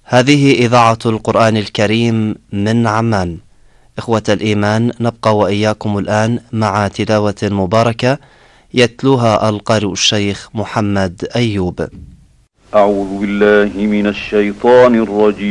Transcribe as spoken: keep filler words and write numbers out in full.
هذه إذاعة القرآن الكريم من عمان. إخوة الإيمان، نبقى وإياكم الآن مع تلاوة مباركة يتلوها القارئ الشيخ محمد أيوب. أعوذ بالله من الشيطان الرجيم.